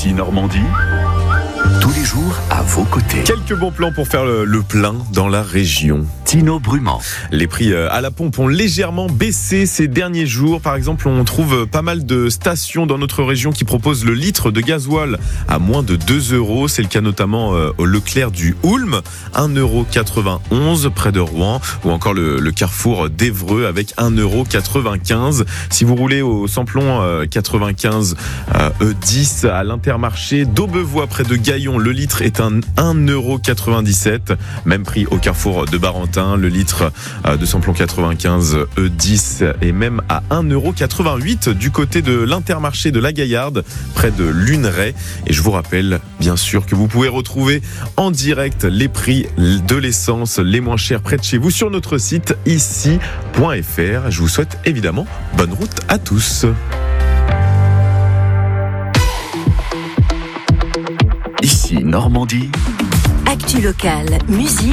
Ici Normandie, tous les jours à vos côtés. Quelques bons plans pour faire le plein dans la région. Tino Brumand. Les prix à la pompe ont légèrement baissé ces derniers jours. Par exemple, on trouve pas mal de stations dans notre région qui proposent le litre de gasoil à moins de 2 €. C'est le cas notamment au Leclerc du Houlme, 1,91 € près de Rouen, ou encore le carrefour d'Évreux avec 1,95 €. Si vous roulez au samplon 95 E10 à l'Intermarché d'Aubevoie près de Gaillon, le litre est un 1,97 €. Même prix au carrefour de Barentin. Le litre de samplon 95 E10 est même à 1,88 € du côté de l'Intermarché de la Gaillarde, près de Luneray. Et je vous rappelle, bien sûr, que vous pouvez retrouver en direct les prix de l'essence les moins chers près de chez vous sur notre site ici.fr. Je vous souhaite évidemment bonne route à tous. Ici Normandie. Actu locale, musique.